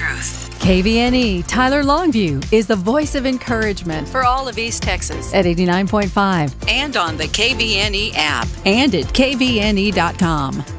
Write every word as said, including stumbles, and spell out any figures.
truth. K V N E Tyler Longview is the voice of encouragement for all of East Texas at eighty-nine point five And on the K V N E app. and at K V N E dot com.